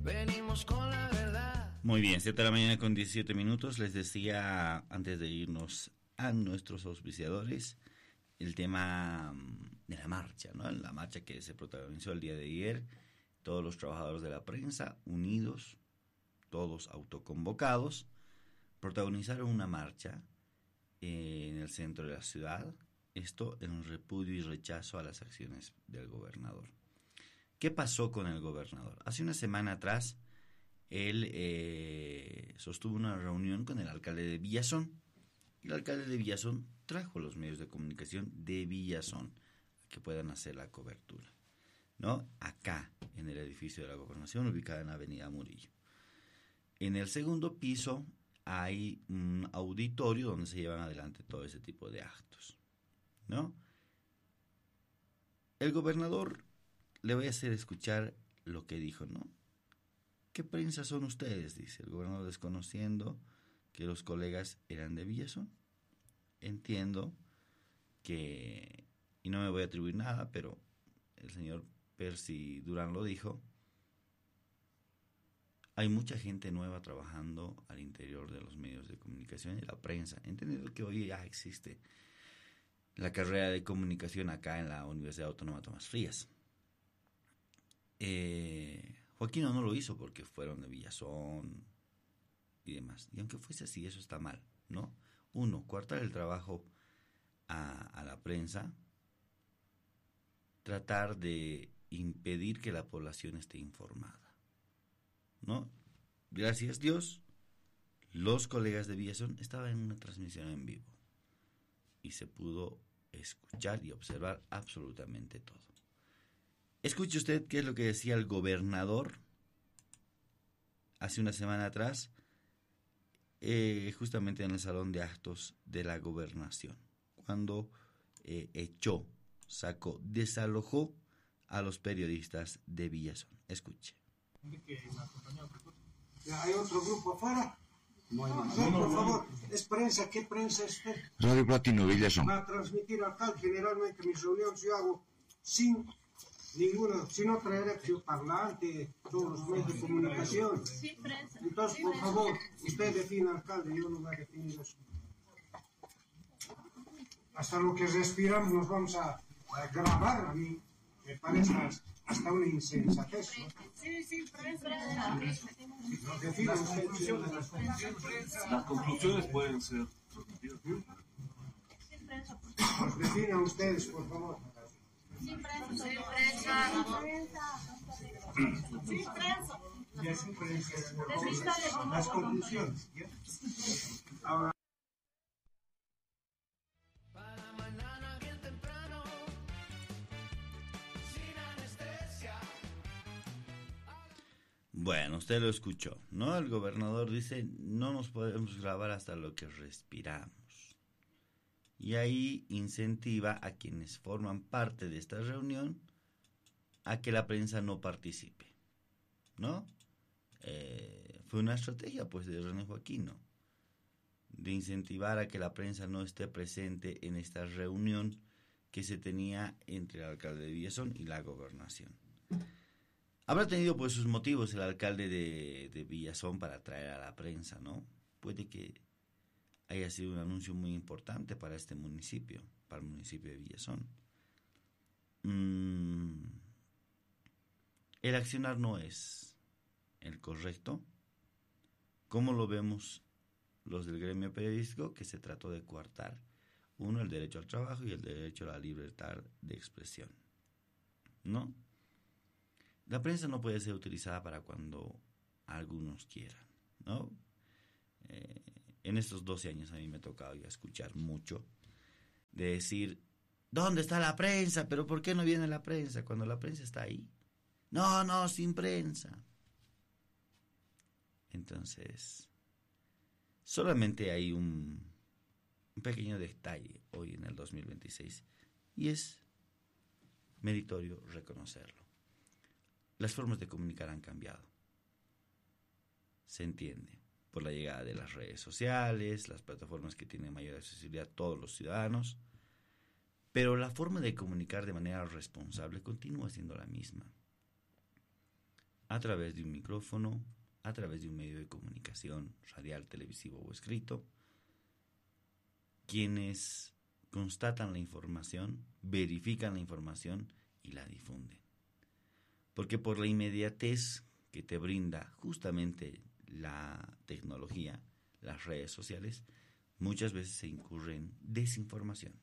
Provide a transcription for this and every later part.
Venimos con la verdad. Muy bien, 7 de la mañana con 17 minutos. Les decía antes de irnos a nuestros auspiciadores el tema de la marcha, ¿no? La marcha que se protagonizó el día de ayer. Todos los trabajadores de la prensa unidos, todos autoconvocados, protagonizaron una marcha en el centro de la ciudad. Esto en repudio y rechazo a las acciones del gobernador. ¿Qué pasó con el gobernador? Hace una semana atrás, él sostuvo una reunión con el alcalde de Villazón. Y el alcalde de Villazón trajo a los medios de comunicación de Villazón a que puedan hacer la cobertura, ¿no? Acá, en el edificio de la Gobernación, ubicada en la Avenida Murillo. En el segundo piso hay un auditorio donde se llevan adelante todo ese tipo de actos, ¿no? El gobernador, le voy a hacer escuchar lo que dijo, ¿no? ¿Qué prensa son ustedes?, dice el gobernador, desconociendo que los colegas eran de Villazón. Entiendo que, y no me voy a atribuir nada, pero el señor Percy Durán lo dijo, hay mucha gente nueva trabajando al interior de los medios de comunicación y la prensa, entendiendo que hoy ya existe la carrera de comunicación acá en la Universidad Autónoma Tomás Frías. Joaquino no lo hizo porque fueron de Villazón y demás. Y aunque fuese así, eso está mal, ¿no? Uno, coartar el trabajo a la prensa, tratar de impedir que la población esté informada, ¿no? Gracias a Dios, los colegas de Villazón estaban en una transmisión en vivo y se pudo escuchar y observar absolutamente todo. Escuche usted qué es lo que decía el gobernador hace una semana atrás, justamente en el salón de actos de la gobernación, cuando desalojó a los periodistas de Villazón. Escuche. ¿Hay otro grupo afuera? No, por favor, es prensa. ¿Qué prensa es usted? Radio Platino Villazón. Va a transmitir acá. Generalmente mis reuniones yo hago sin otra dirección parlante, todos los medios de comunicación. Entonces, por favor, usted define, alcalde, yo no voy a definir eso. Hasta lo que respiramos nos vamos a grabar. A mí me parece hasta una insensatez, ¿no? Sí, prensa. Las conclusiones pueden ser transmitidas. Definan ustedes, por favor. Sin prensa. Ya sin prensa. Las conclusiones. ¿Ya? Ahora. Para mañana bien temprano, sin anestesia. Bueno, usted lo escuchó, ¿no? El gobernador dice, no nos podemos grabar hasta lo que respiramos. Y ahí incentiva a quienes forman parte de esta reunión a que la prensa no participe, ¿no? Fue una estrategia, pues, de René Joaquino, de incentivar a que la prensa no esté presente en esta reunión que se tenía entre el alcalde de Villazón y la gobernación. Habrá tenido pues sus motivos el alcalde de Villazón para traer a la prensa, ¿no? Puede que haya sido un anuncio muy importante para este municipio, para el municipio de Villazón. El accionar no es el correcto. ¿Cómo lo vemos los del gremio periodístico? Que se trató de coartar, uno, el derecho al trabajo y el derecho a la libertad de expresión, ¿no? La prensa no puede ser utilizada para cuando algunos quieran, ¿no? En estos 12 años a mí me ha tocado ya escuchar mucho de decir, ¿dónde está la prensa? ¿Pero por qué no viene la prensa? Cuando la prensa está ahí. No, sin prensa. Entonces, solamente hay un pequeño detalle hoy en el 2026 y es meritorio reconocerlo. Las formas de comunicar han cambiado. Se entiende. Por la llegada de las redes sociales, las plataformas que tienen mayor accesibilidad a todos los ciudadanos, pero la forma de comunicar de manera responsable continúa siendo la misma. a través de un micrófono, a través de un medio de comunicación, radial, televisivo o escrito, quienes constatan la información, verifican la información y la difunden. Porque por la inmediatez que te brinda justamente la tecnología, las redes sociales, muchas veces se incurre en desinformación,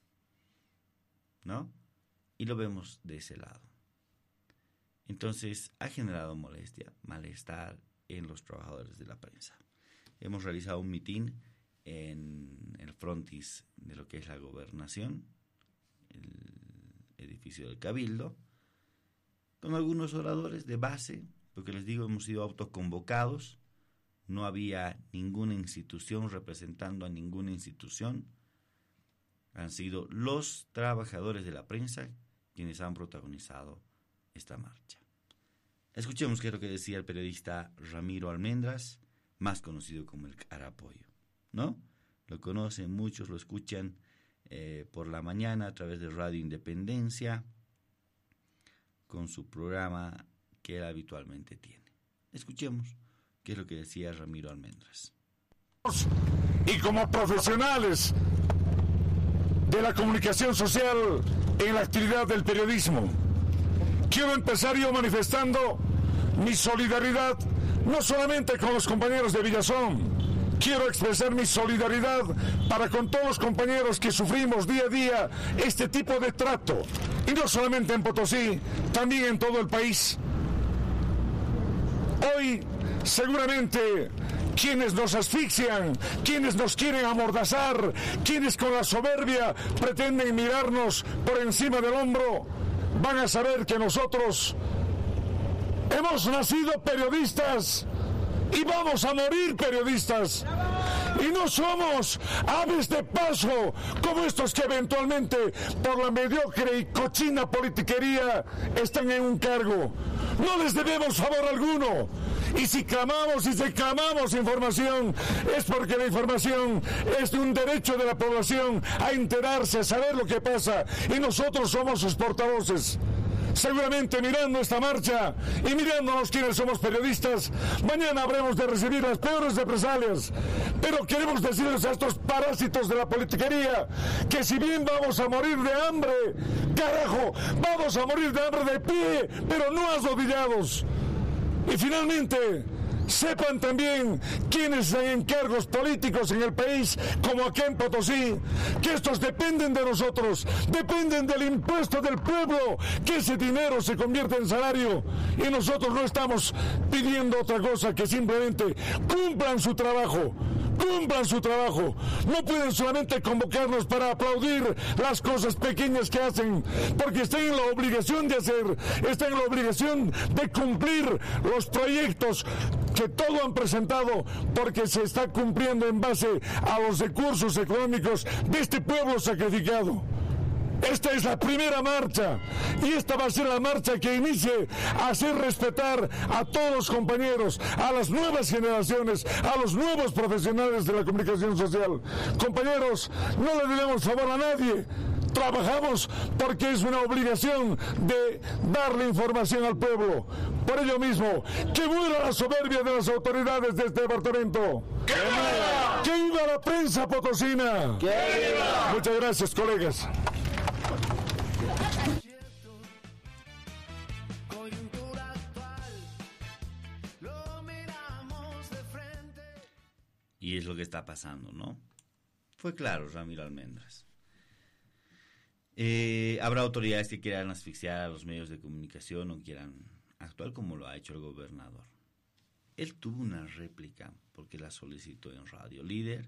¿no? Y lo vemos de ese lado. Entonces, ha generado molestia, malestar en los trabajadores de la prensa. Hemos realizado un mitin en el frontis de lo que es la gobernación, el edificio del Cabildo, con algunos oradores de base, porque les digo, hemos sido autoconvocados, no había ninguna institución representando a ninguna institución, han sido los trabajadores de la prensa quienes han protagonizado esta marcha. Escuchemos qué es lo que decía el periodista Ramiro Almendras, más conocido como el Carapollo, ¿no? Lo conocen muchos, lo escuchan por la mañana a través de Radio Independencia, con su programa que él habitualmente tiene. Escuchemos qué es lo que decía Ramiro Almendras. Y como profesionales de la comunicación social en la actividad del periodismo, quiero empezar yo manifestando mi solidaridad no solamente con los compañeros de Villazón, quiero expresar mi solidaridad para con todos los compañeros que sufrimos día a día este tipo de trato, y no solamente en Potosí, también en todo el país. Hoy, seguramente, quienes nos asfixian, quienes nos quieren amordazar, quienes con la soberbia pretenden mirarnos por encima del hombro, van a saber que nosotros hemos nacido periodistas y vamos a morir periodistas. Y no somos aves de paso como estos que eventualmente por la mediocre y cochina politiquería están en un cargo. No les debemos favor alguno. Y si clamamos y reclamamos información, es porque la información es de un derecho de la población a enterarse, a saber lo que pasa. Y nosotros somos sus portavoces. Seguramente mirando esta marcha y mirándonos quienes somos periodistas, mañana habremos de recibir las peores represalias. Pero queremos decirles a estos parásitos de la politiquería que si bien vamos a morir de hambre, carajo, vamos a morir de hambre de pie, pero no arrodillados. Y finalmente, sepan también quienes están en cargos políticos en el país, como aquí en Potosí, que estos dependen de nosotros, dependen del impuesto del pueblo, que ese dinero se convierte en salario, y nosotros no estamos pidiendo otra cosa que simplemente cumplan su trabajo. Cumplan su trabajo. No pueden solamente convocarnos para aplaudir las cosas pequeñas que hacen, porque están en la obligación de hacer, están en la obligación de cumplir los proyectos que todo han presentado, porque se está cumpliendo en base a los recursos económicos de este pueblo sacrificado. Esta es la primera marcha y esta va a ser la marcha que inicie a hacer respetar a todos los compañeros, a las nuevas generaciones, a los nuevos profesionales de la comunicación social. Compañeros, no le debemos favor a nadie. Trabajamos porque es una obligación de darle información al pueblo. Por ello mismo, que muera la soberbia de las autoridades de este departamento. ¡Que viva! ¡Que viva la prensa potosina! ¡Que viva! Muchas gracias, colegas. Coyuntura actual, lo miramos de frente. Y es lo que está pasando, ¿no? Fue claro, Ramiro Almendras. Habrá autoridades que quieran asfixiar a los medios de comunicación o quieran actuar como lo ha hecho el gobernador. Él tuvo una réplica porque la solicitó en Radio Líder.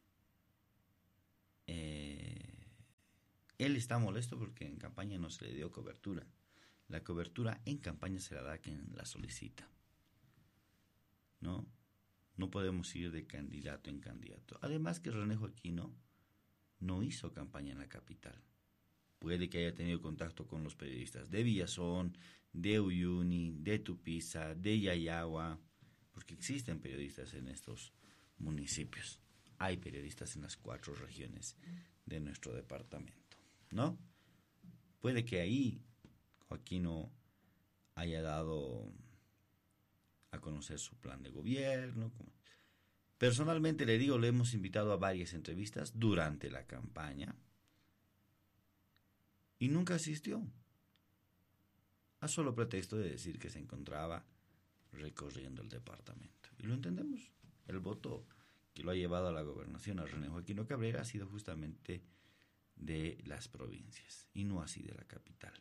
Él está molesto porque en campaña no se le dio cobertura. La cobertura en campaña se la da a quien la solicita. ¿No? No podemos ir de candidato en candidato. Además que René Joaquino no hizo campaña en la capital. Puede que haya tenido contacto con los periodistas de Villazón, de Uyuni, de Tupiza, de Yayagua, porque existen periodistas en estos municipios. Hay periodistas en las 4 regiones de nuestro departamento, ¿no? Puede que ahí Joaquino haya dado a conocer su plan de gobierno. Personalmente le digo, le hemos invitado a varias entrevistas durante la campaña y nunca asistió, a solo pretexto de decir que se encontraba recorriendo el departamento. Y lo entendemos. El voto que lo ha llevado a la gobernación a René Joaquino Cabrera ha sido justamente de las provincias y no así de la capital.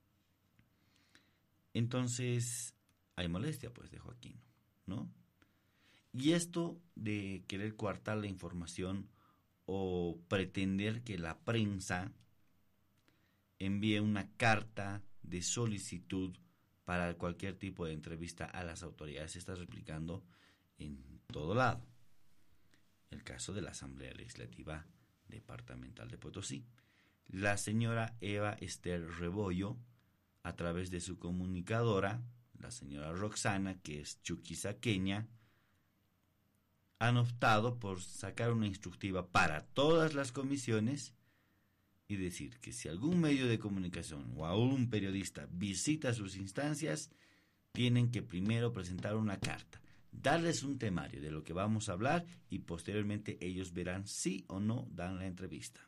Entonces hay molestia pues de Joaquino, ¿no? Y esto de querer coartar la información o pretender que la prensa envíe una carta de solicitud para cualquier tipo de entrevista a las autoridades se está replicando en todo lado. El caso de la Asamblea Legislativa Departamental de Potosí. La señora Eva Esther Rebollo, a través de su comunicadora, la señora Roxana, que es chuquisaqueña, han optado por sacar una instructiva para todas las comisiones y decir que si algún medio de comunicación o algún periodista visita sus instancias, tienen que primero presentar una carta, darles un temario de lo que vamos a hablar y posteriormente ellos verán si o no dan la entrevista.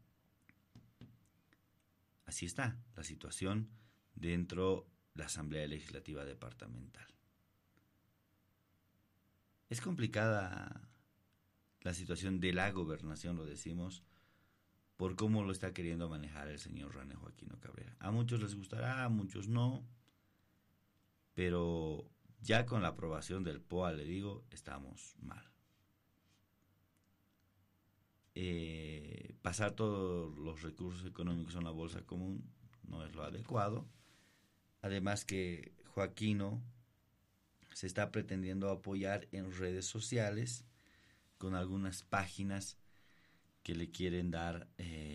Así está la situación dentro de la Asamblea Legislativa Departamental. Es complicada la situación de la gobernación, lo decimos, por cómo lo está queriendo manejar el señor René Joaquino Cabrera. A muchos les gustará, a muchos no, pero ya con la aprobación del POA, le digo, estamos mal. Pasar todos los recursos económicos a una bolsa común no es lo adecuado. Además que Joaquino se está pretendiendo apoyar en redes sociales con algunas páginas que le quieren dar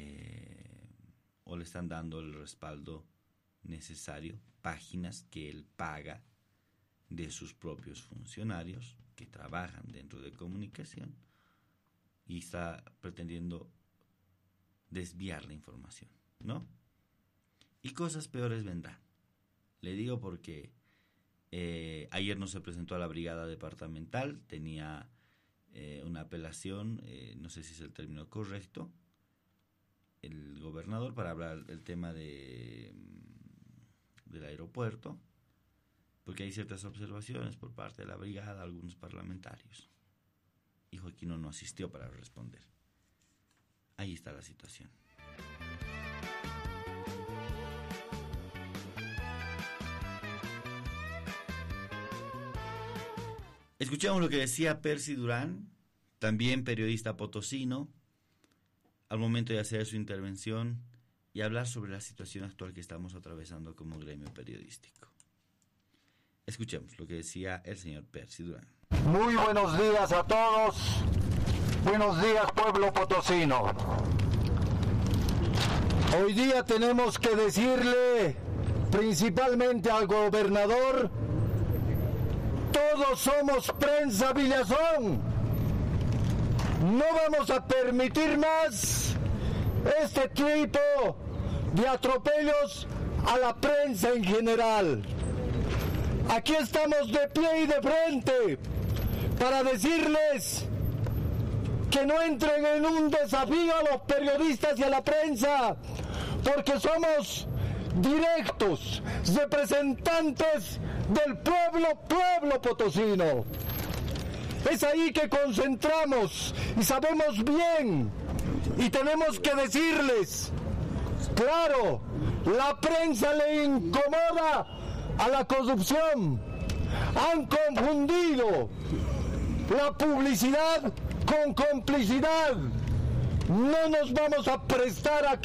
o le están dando el respaldo necesario, páginas que él paga de sus propios funcionarios que trabajan dentro de comunicación y está pretendiendo desviar la información, ¿no? Y cosas peores vendrán. Le digo porque ayer no se presentó a la brigada departamental, tenía una apelación, no sé si es el término correcto, el gobernador para hablar del tema del aeropuerto, porque hay ciertas observaciones por parte de la brigada, algunos parlamentarios, y Joaquino no asistió para responder. Ahí está la situación. Escuchamos lo que decía Percy Durán, también periodista potosino, al momento de hacer su intervención y hablar sobre la situación actual que estamos atravesando como gremio periodístico. Escuchemos lo que decía el señor Percy Durán. Muy buenos días a todos. Buenos días, pueblo potosino. Hoy día tenemos que decirle principalmente al gobernador: todos somos prensa Villazón. No vamos a permitir más este tipo de atropellos a la prensa en general. Aquí estamos de pie y de frente para decirles que no entren en un desafío a los periodistas y a la prensa, porque somos directos representantes del pueblo potosino. Es ahí que concentramos y sabemos bien y tenemos que decirles, claro, la prensa le incomoda a la corrupción. Han confundido la publicidad con complicidad. No nos vamos a prestar a que